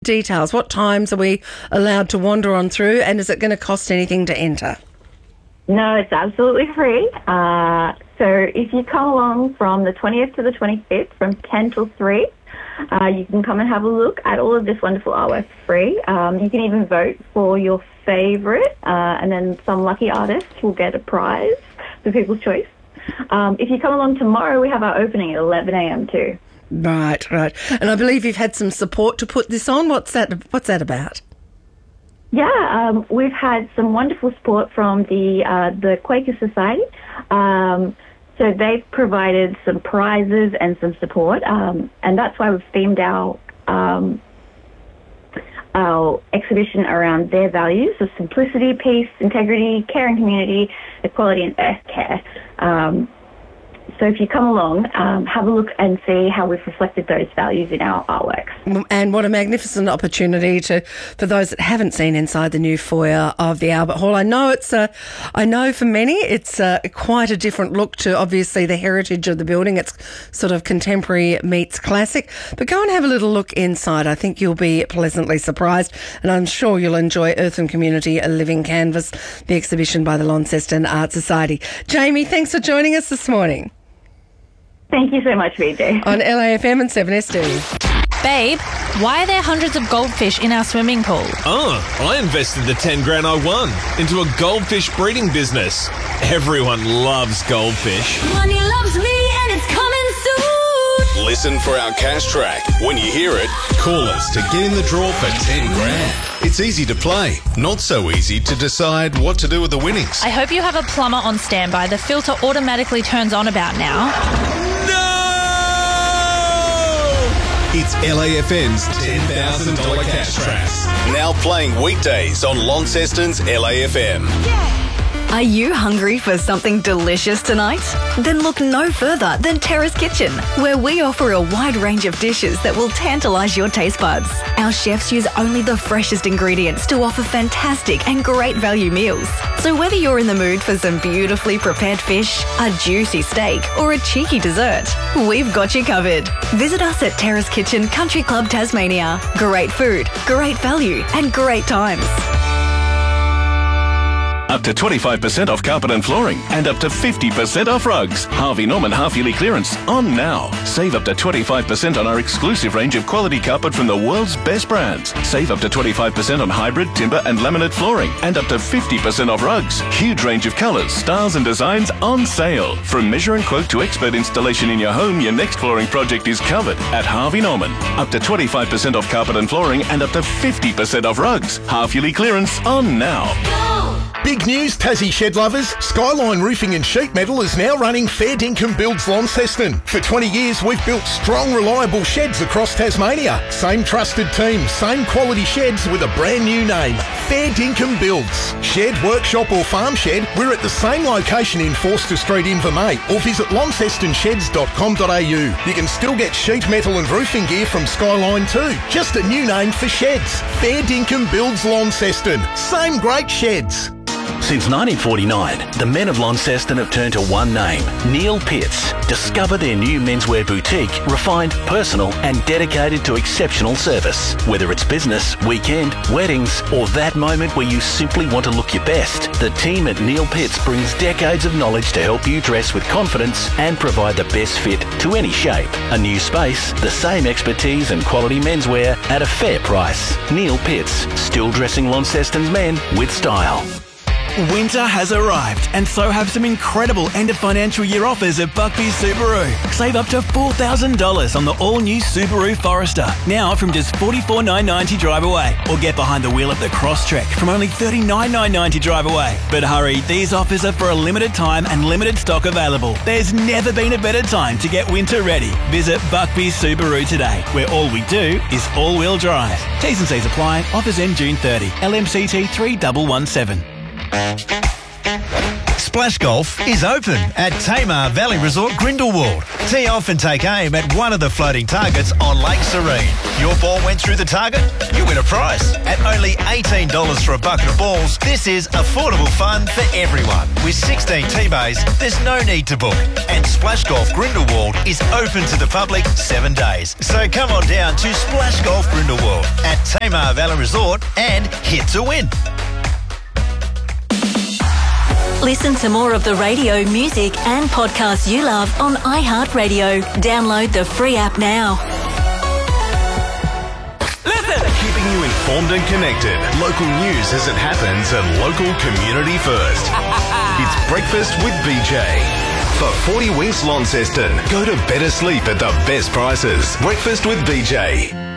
details. What times are we allowed to wander on through, and is it going to cost anything to enter? No, it's absolutely free. So if you come along from the 20th to the 25th from 10 till 3, you can come and have a look at all of this wonderful artwork for free. You can even vote for your favourite, and then some lucky artists will get a prize for People's Choice. If you come along tomorrow, we have our opening at 11 a.m. too. Right. And I believe you've had some support to put this on. What's that about? Yeah, we've had some wonderful support from the Quaker Society. So they've provided some prizes and some support, and that's why we've themed our exhibition around their values of simplicity, peace, integrity, care and community, equality and best care. So if you come along, have a look and see how we've reflected those values in our artworks. And what a magnificent opportunity for those that haven't seen inside the new foyer of the Albert Hall. I know for many it's quite a different look to obviously the heritage of the building. It's sort of contemporary meets classic. But go and have a little look inside. I think you'll be pleasantly surprised, and I'm sure you'll enjoy Earth and Community, a Living Canvas, the exhibition by the Launceston Art Society. Jamie, thanks for joining us this morning. Thank you so much, VJ. On LAFM and 7SD. Babe, why are there hundreds of goldfish in our swimming pool? I invested the 10 grand I won into a goldfish breeding business. Everyone loves goldfish. Money loves me and it's coming soon. Listen for our cash track. When you hear it, call us to get in the draw for 10 grand. It's easy to play, not so easy to decide what to do with the winnings. I hope you have a plumber on standby. The filter automatically turns on about now. It's LAFM's $10,000 cash track. Now playing weekdays on Launceston's LAFM. Are you hungry for something delicious tonight? Then look no further than Terrace Kitchen, where we offer a wide range of dishes that will tantalise your taste buds. Our chefs use only the freshest ingredients to offer fantastic and great value meals. So whether you're in the mood for some beautifully prepared fish, a juicy steak, or a cheeky dessert, we've got you covered. Visit us at Terrace Kitchen Country Club Tasmania. Great food, great value, and great times. Up to 25% off carpet and flooring and up to 50% off rugs. Harvey Norman half-yearly clearance on now. Save up to 25% on our exclusive range of quality carpet from the world's best brands. Save up to 25% on hybrid, timber and laminate flooring and up to 50% off rugs. Huge range of colours, styles and designs on sale. From measure and quote to expert installation in your home, your next flooring project is covered at Harvey Norman. Up to 25% off carpet and flooring and up to 50% off rugs. Half-yearly clearance on now. Big news, Tassie shed lovers. Skyline Roofing and Sheet Metal is now running Fair Dinkum Builds Launceston. For 20 years, we've built strong, reliable sheds across Tasmania. Same trusted team, same quality sheds with a brand new name. Fair Dinkum Builds. Shed, workshop or farm shed, we're at the same location in Forster Street, Invermay, or visit launcestonsheds.com.au. You can still get sheet metal and roofing gear from Skyline too. Just a new name for sheds. Fair Dinkum Builds Launceston. Same great sheds. Since 1949, the men of Launceston have turned to one name, Neil Pitts. Discover their new menswear boutique, refined, personal and dedicated to exceptional service. Whether it's business, weekend, weddings or that moment where you simply want to look your best, the team at Neil Pitts brings decades of knowledge to help you dress with confidence and provide the best fit to any shape. A new space, the same expertise and quality menswear at a fair price. Neil Pitts, still dressing Launceston's men with style. Winter has arrived, and so have some incredible end of financial year offers at Buckby's Subaru. Save up to $4,000 on the all-new Subaru Forester, now from just $44,990 drive away. Or get behind the wheel of the Crosstrek from only $39,990 drive away. But hurry, these offers are for a limited time and limited stock available. There's never been a better time to get winter ready. Visit Buckby's Subaru today, where all we do is all-wheel drive. T's and C's apply. Offers end June 30. LMCT 3117. Splash Golf is open at Tamar Valley Resort, Grindelwald. Tee off and take aim at one of the floating targets on Lake Serene. Your ball went through the target, you win a prize. At only $18 for a bucket of balls, this is affordable fun for everyone. With 16 tee bays, there's no need to book. And Splash Golf Grindelwald is open to the public 7 days. So come on down to Splash Golf Grindelwald at Tamar Valley Resort and hit to win. Listen to more of the radio, music and podcasts you love on iHeartRadio. Download the free app now. Keeping you informed and connected. Local news as it happens and local community first. It's Breakfast with BJ. For 40 Winks Launceston, go to better sleep at the best prices. Breakfast with BJ.